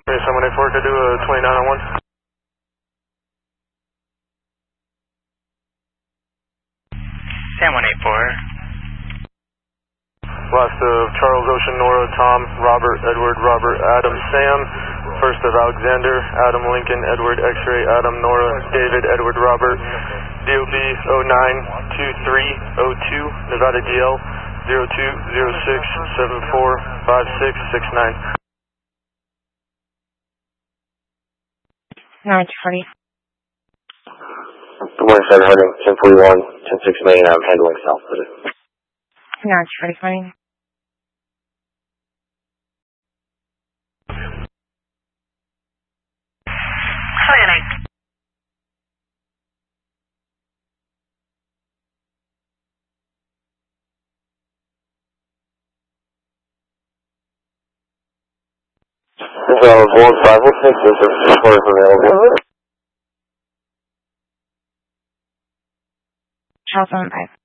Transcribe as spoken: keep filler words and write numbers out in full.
seven eight four, could do a twenty-nine on one. Sam one eight four. Last of Charles, Ocean, Nora, Tom, Robert, Edward, Robert, Adam, Sam. First of Alexander, Adam, Lincoln, Edward, X-ray, Adam, Nora, David, Edward, Robert. D O B zero nine two three zero two, Nevada D L zero two zero six seven four five six six nine. nine forty. Good morning, seven hundred, ten forty-one, ten six Main, I'm handling south of it. nine forty. So, one five one six, this is support available. Charles one five.